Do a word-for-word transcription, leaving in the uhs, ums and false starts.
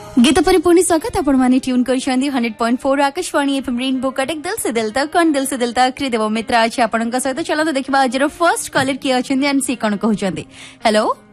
गीत पर पुणी स्वागत आपण माने tune करछंदी hundred point four Akashvani FM rainbow Cuttack दिल से दिल तक कौन दिल से दिल तक देव मित्र अछि आपण सहित चलो देखिबा आज फर्स्ट कॉलर किए अछंदी एंड सी कोन कहउछंदी। हेलो